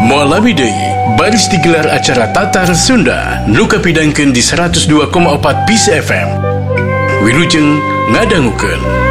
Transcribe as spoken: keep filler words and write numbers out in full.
Malam ini, baris digelar acara Tatar Sunda, nuka pidangkan di seratus dua koma empat Peace F M. Wilujeng ngadangukeun.